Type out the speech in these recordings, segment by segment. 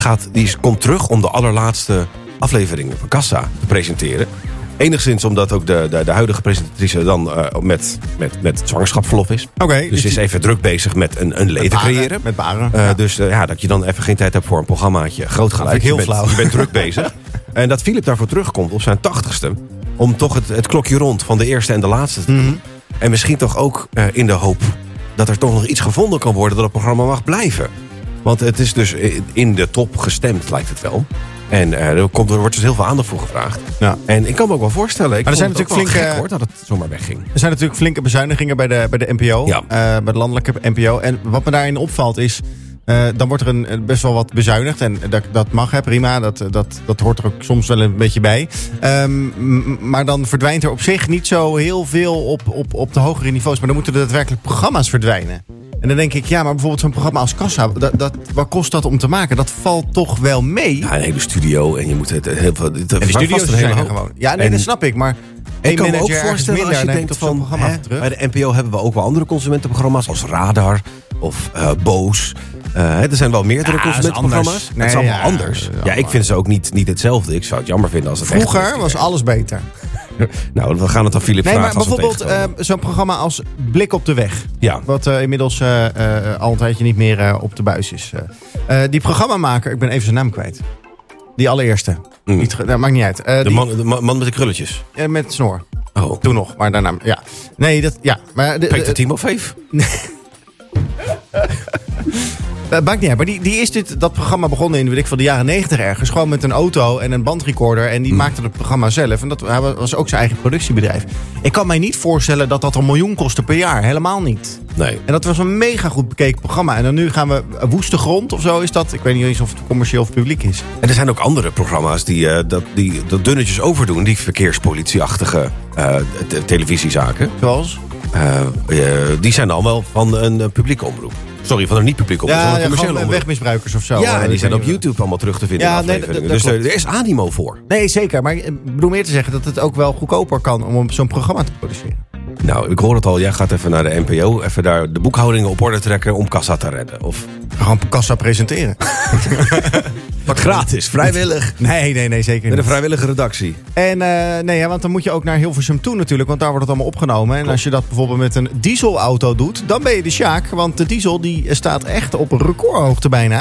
komt terug om de allerlaatste afleveringen van Kassa te presenteren. Enigszins omdat ook de huidige presentatrice dan met zwangerschapsverlof is. Oké, dus ze is even druk bezig met een leven creëren. Met baren. Dus dat je dan even geen tijd hebt voor een programmaatje. Groot gelijk. Heel flauw. Je bent druk bezig. En dat Philip daarvoor terugkomt op zijn 80ste. Om toch het klokje rond van de eerste en de laatste te doen. En misschien toch ook in de hoop dat er toch nog iets gevonden kan worden dat het programma mag blijven. Want het is dus in de top gestemd, lijkt het wel. En er wordt dus heel veel aandacht voor gevraagd. Ja. En ik kan me ook wel voorstellen. Maar er zijn natuurlijk gek dat het zomaar wegging. Er zijn natuurlijk flinke bezuinigingen bij de NPO. Ja. Bij de landelijke NPO. En wat me daarin opvalt is, dan wordt er best wel wat bezuinigd. En dat mag, prima. Dat hoort er ook soms wel een beetje bij. Maar dan verdwijnt er op zich niet zo heel veel op de hogere niveaus. Maar dan moeten er daadwerkelijk programma's verdwijnen. En dan denk ik, ja, maar bijvoorbeeld zo'n programma als Kassa, wat kost dat om te maken? Dat valt toch wel mee? Ja, een hele studio en je moet het heel veel. En de studio's zijn er gewoon. Ja, nee, dat snap ik. Maar ik kan me ook voorstellen als je denkt van, bij de NPO hebben we ook wel andere consumentenprogramma's als Radar of Boos. Er zijn wel meerdere consumentenprogramma's. Het is allemaal anders. Ja, ik vind ze ook niet hetzelfde. Ik zou het jammer vinden als het vroeger was alles beter. Nou, we gaan het aan Philip vragen. Maar bijvoorbeeld zo'n programma als Blik op de Weg. Ja. Wat inmiddels al een tijdje niet meer op de buis is. Die programmamaker, ik ben even zijn naam kwijt. Die allereerste. Dat maakt niet uit. De man met de krulletjes. Met snor. Oh. Toen nog, maar daarna. Ja. Nee, dat. Ja. Peter Timofeef? Maakt niet uit, maar die is dat programma begonnen in de jaren 90 ergens. Gewoon met een auto en een bandrecorder. En die maakte het programma zelf. En dat was ook zijn eigen productiebedrijf. Ik kan mij niet voorstellen dat $1 miljoen kostte per jaar. Helemaal niet. Nee. En dat was een mega goed bekeken programma. En dan nu gaan we Woeste Grond of zo is dat. Ik weet niet eens of het commercieel of publiek is. En er zijn ook andere programma's die dat dunnetjes overdoen. Die verkeerspolitieachtige televisiezaken. Zoals? Die zijn dan wel van een publieke omroep. Sorry, van een niet-publiek omroep. Ja, gewoon wegmisbruikers of zo. Ja, die zijn op YouTube allemaal terug te vinden. Ja, dus er is animo voor. Nee, zeker. Maar ik bedoel meer te zeggen dat het ook wel goedkoper kan om zo'n programma te produceren. Nou, ik hoor het al. Jij gaat even naar de NPO. Even daar de boekhoudingen op orde trekken om Kassa te redden. Of gewoon Kassa presenteren. Wat gratis, vrijwillig. Nee, zeker niet. Met een vrijwillige redactie. En want dan moet je ook naar Hilversum toe natuurlijk. Want daar wordt het allemaal opgenomen. En als je dat bijvoorbeeld met een dieselauto doet, dan ben je de Sjaak. Want de diesel die staat echt op een recordhoogte bijna.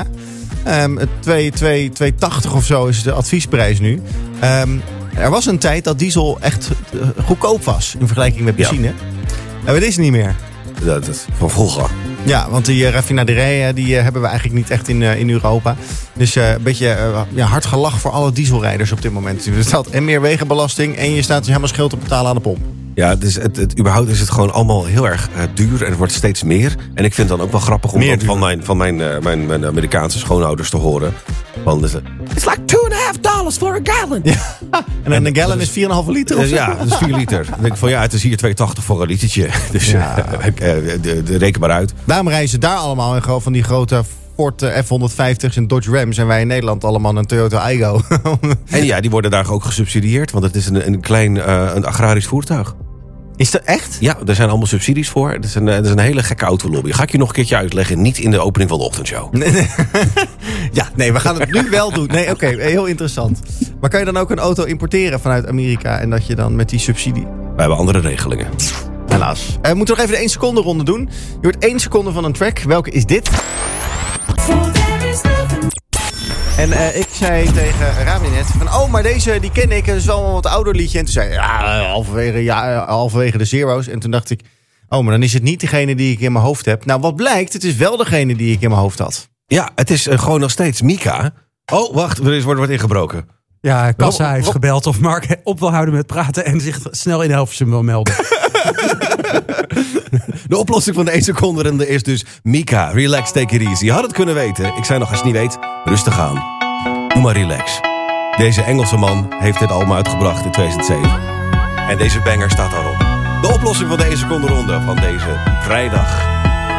2,80 of zo is de adviesprijs nu. Er was een tijd dat diesel echt goedkoop was in vergelijking met benzine. En dat is niet meer. Dat is van vroeger. Ja, want die raffinaderijen die hebben we eigenlijk niet echt in Europa. Dus een beetje hard gelach voor alle dieselrijders op dit moment. Je betaalt en meer wegenbelasting en je staat dus helemaal schuld te betalen aan de pomp. Ja, dus überhaupt is het gewoon allemaal heel erg duur en het wordt steeds meer. En ik vind het dan ook wel grappig om van mijn Amerikaanse schoonouders te horen. Van, it's like $2.50 for a gallon. Ja. En een gallon is 4,5 liter of zo? Ja, dat is 4 liter. Dan denk ik van het is hier $2,80 voor een litertje. Dus reken maar uit. Daarom rijden ze daar allemaal in van die grote Ford F-150's en Dodge Rams. En wij in Nederland allemaal een Toyota Aygo. En ja, die worden daar ook gesubsidieerd. Want het is een klein een agrarisch voertuig. Is dat echt? Ja, er zijn allemaal subsidies voor. Het is een hele gekke autolobby. Ga ik je nog een keertje uitleggen. Niet in de opening van de ochtendshow. Nee, we gaan het nu wel doen. Nee, oké, heel interessant. Maar kan je dan ook een auto importeren vanuit Amerika en dat je dan met die subsidie? Wij hebben andere regelingen. Helaas. We moeten nog even de 1 seconde ronde doen. Je hoort 1 seconde van een track. Welke is dit? En ik zei tegen Rami net van, maar deze die ken ik. Het is wel een wat ouder liedje. En toen zei hij, halverwege de Zero's. En toen dacht ik, maar dan is het niet degene die ik in mijn hoofd heb. Nou, wat blijkt, het is wel degene die ik in mijn hoofd had. Ja, het is gewoon nog steeds Mika. Oh, wacht, er wordt ingebroken. Ja, Kassa heeft gebeld of Mark op wil houden met praten en zich snel in Hilversum wil melden. De oplossing van de 1 seconde is dus Mika, relax, take it easy. Je had het kunnen weten. Ik zei nog, als je het niet weet, rustig aan. Doe maar relax. Deze Engelse man heeft dit album uitgebracht in 2007. En deze banger staat daarop. De oplossing van de 1 seconde ronde van deze vrijdag.